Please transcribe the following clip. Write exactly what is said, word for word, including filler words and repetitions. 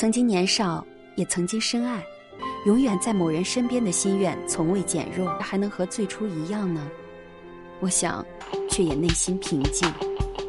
曾经年少，也曾经深爱，永远在某人身边的心愿从未减弱，还能和最初一样呢？我想，却也内心平静。